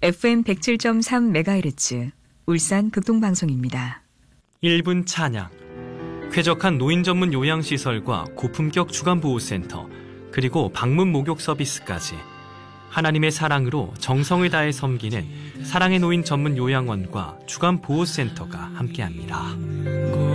FM 107.3MHz 울산 극동방송입니다. 1분 찬양. 쾌적한 노인 전문 요양시설과 고품격 주간보호센터, 그리고 방문 목욕 서비스까지 하나님의 사랑으로 정성을 다해 섬기는 사랑의 노인 전문 요양원과 주간보호센터가 함께합니다.